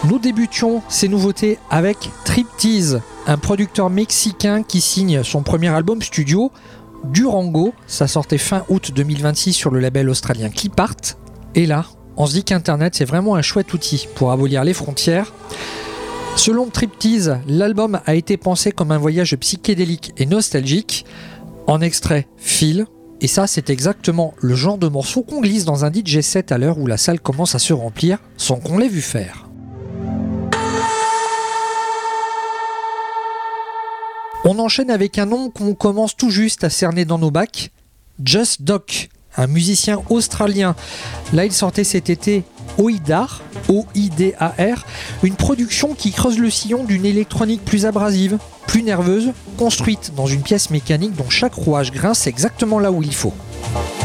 Nous débutions ces nouveautés avec Triptease, un producteur mexicain qui signe son premier album studio, Durango. Ça sortait fin août 2026 sur le label australien Clip Art. Et là, on se dit qu'Internet, c'est vraiment un chouette outil pour abolir les frontières. Selon Triptease, l'album a été pensé comme un voyage psychédélique et nostalgique. En extrait, Feel. Et ça, c'est exactement le genre de morceau qu'on glisse dans un DJ set à l'heure où la salle commence à se remplir sans qu'on l'ait vu faire. On enchaîne avec un nom qu'on commence tout juste à cerner dans nos bacs, Just Doc, un musicien australien. Là, il sortait cet été Oidar, O-I-D-A-R, une production qui creuse le sillon d'une électronique plus abrasive, plus nerveuse, construite dans une pièce mécanique dont chaque rouage grince exactement là où il faut.